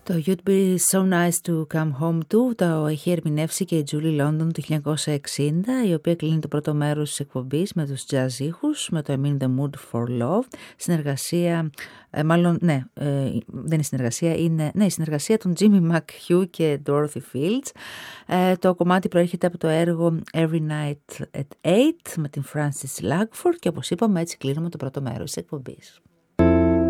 Το You'd Be So Nice to Come Home To το έχει ερμηνεύσει και η Julie London το 1960, η οποία κλείνει το πρώτο μέρος της εκπομπής με τους jazz ήχους, με το I'm in the Mood for Love, συνεργασία, δεν είναι συνεργασία, η συνεργασία των Jimmy McHugh και Dorothy Fields. Το κομμάτι προέρχεται από το έργο Every Night at 8 με την Frances Lagford και όπως είπαμε έτσι κλείνουμε το πρώτο μέρος της εκπομπής.